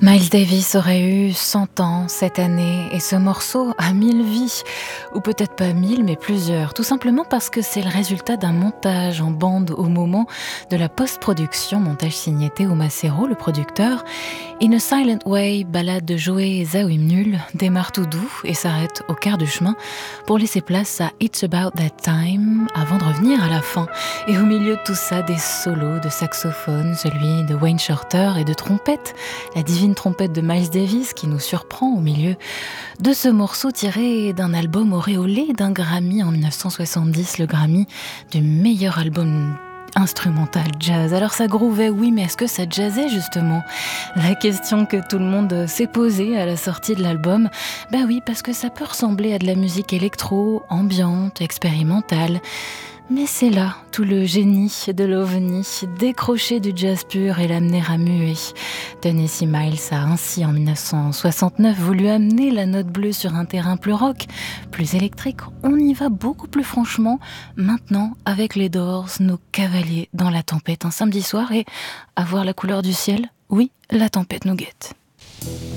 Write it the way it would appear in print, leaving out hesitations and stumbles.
Miles Davis aurait eu 100 ans cette année et ce morceau a 1000 vies, ou peut-être pas 1000 mais plusieurs, tout simplement parce que c'est le résultat d'un montage en bande au moment de la post-production, montage signé Théo Macero, le producteur. In a Silent Way, ballade de Joey Zawinul, démarre tout doux et s'arrête au quart du chemin pour laisser place à It's About That Time avant de revenir à la fin. Et au milieu de tout ça, des solos de saxophone, celui de Wayne Shorter et de trompette, la divine trompette de Miles Davis qui nous surprend au milieu de ce morceau tiré d'un album auréolé d'un Grammy en 1970, le Grammy du meilleur album instrumental jazz. Alors ça groovait, oui, mais est-ce que ça jazzait justement? La question que tout le monde s'est posée à la sortie de l'album. Ben oui, parce que ça peut ressembler à de la musique électro, ambiante, expérimentale. Mais c'est là tout le génie de l'OVNI, décrocher du jazz pur et l'amener à muer. Tennessee Miles a ainsi en 1969 voulu amener la note bleue sur un terrain plus rock, plus électrique. On y va beaucoup plus franchement maintenant avec les Doors, nos cavaliers dans la tempête un samedi soir et à voir la couleur du ciel, oui, la tempête nous guette.